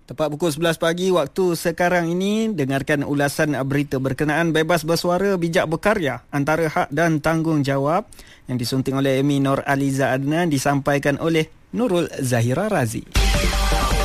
Tepat pukul 11 pagi waktu sekarang ini, dengarkan ulasan berita berkenaan bebas bersuara, bijak berkarya, antara hak dan tanggungjawab yang disunting oleh Amy Nur Aliza Adnan, disampaikan oleh Nurul Zahira Razi.